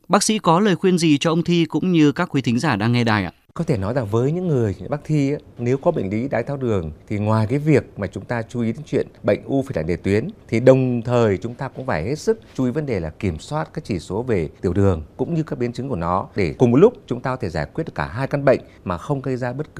Bác sĩ có lời khuyên gì cho ông Thi cũng như các quý thính giả đang nghe đài ạ? Có thể nói rằng với những người bác Thi ấy, nếu có bệnh lý đái tháo đường thì ngoài cái việc mà chúng ta chú ý đến chuyện bệnh u phổi tắc nghẽn tuyến thì đồng thời chúng ta cũng phải hết sức chú ý vấn đề là kiểm soát các chỉ số về tiểu đường cũng như các biến chứng của nó để cùng một lúc chúng ta có thể giải quyết được cả hai căn bệnh mà không gây ra bất cứ